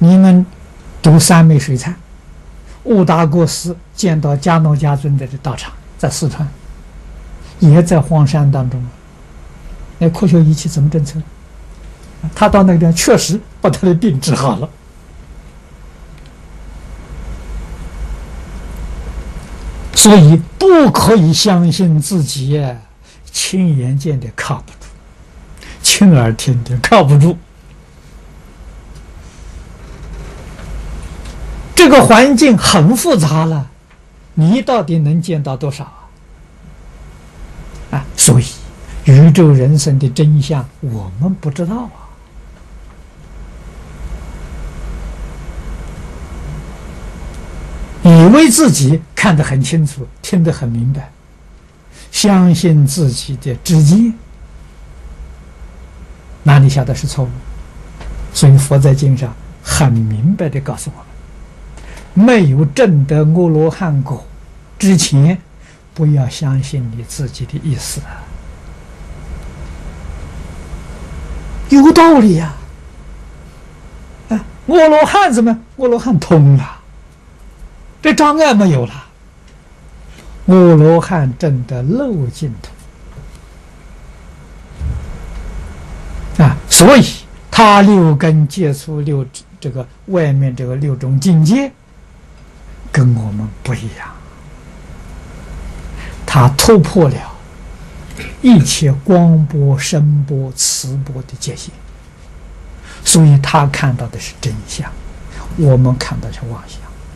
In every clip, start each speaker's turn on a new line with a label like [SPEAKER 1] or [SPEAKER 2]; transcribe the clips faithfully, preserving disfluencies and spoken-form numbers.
[SPEAKER 1] 你们读三昧水忏，悟达国师见到迦诺迦尊者的道场，在四川，也在荒山当中。那科学仪器怎么侦测？他到那个地方确实把他的病治好了。所以不可以相信自己亲眼见的靠不住，亲耳听的靠不住。这个环境很复杂了，你到底能见到多少啊？啊，所以宇宙人生的真相我们不知道啊。以为自己看得很清楚，听得很明白，相信自己的知见，哪里晓得是错误？所以佛在经上很明白地告诉我们，没有证得阿罗汉果之前，不要相信你自己的意思啊，有道理呀！啊，阿罗汉怎么？阿罗汉通了。这障碍没有了，阿罗汉证得漏尽土啊，所以他六根接触六这个外面这个六种境界，跟我们不一样，他突破了一切光波、声波、磁波的界限，所以他看到的是真相，我们看到的是妄想。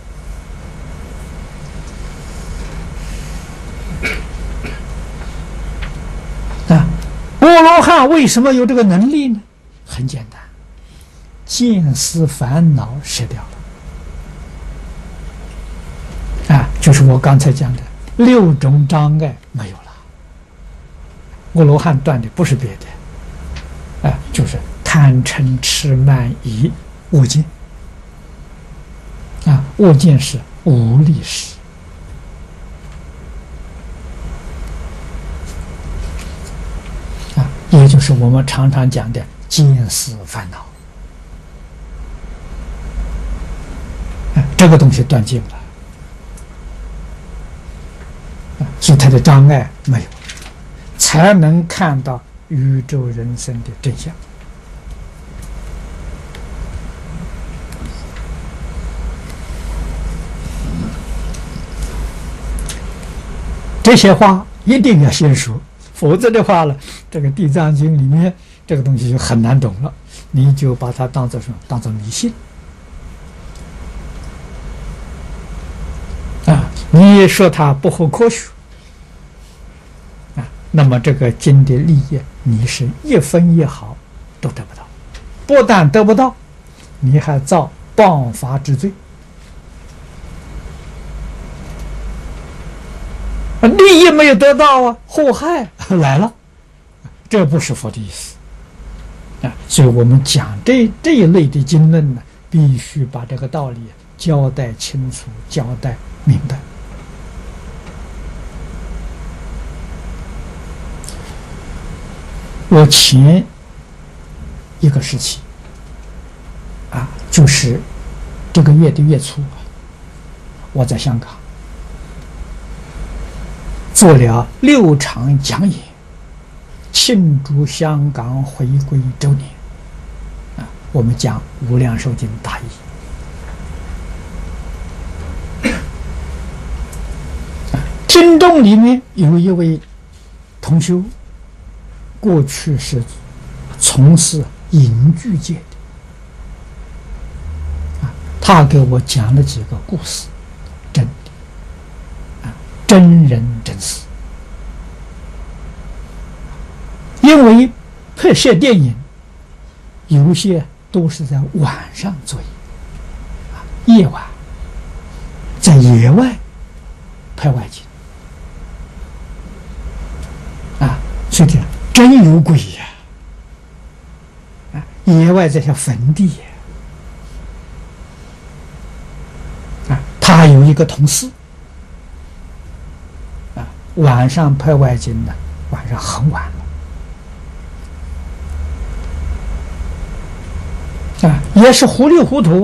[SPEAKER 1] 啊，阿罗汉为什么有这个能力呢？很简单，见思烦恼舍掉了。啊，就是我刚才讲的六种障碍没有了。阿罗汉断的不是别的，啊，就是贪嗔痴慢疑恶见。啊，恶见是无力识。也就是我们常常讲的见思烦恼，这个东西断尽了，所以它的障碍没有，才能看到宇宙人生的真相。这些话一定要先说。否则的话呢，这个《地藏经》里面这个东西就很难懂了，你就把它当作什么？当作迷信啊！你也说它不合科学啊，那么这个经的利益，你是一分一毫都得不到，不但得不到，你还造谤法之罪。利益没有得到啊，祸害来了，这不是佛的意思啊！所以我们讲这这一类的经论呢，必须把这个道理交代清楚，交代明白。我前一个时期啊，就是这个月的月初，我在香港做了六场讲演，庆祝香港回归周年啊！我们讲《无量寿经》大义。听众里面有一位同修，过去是从事影剧界的啊，他给我讲了几个故事，真的啊，真人真事。因为拍摄电影，有些都是在晚上做啊，夜晚在野外拍外景啊，所以真有鬼呀！啊，野外这些坟地啊，他有一个同事啊，晚上拍外景呢，晚上很晚了。啊，也是糊里糊涂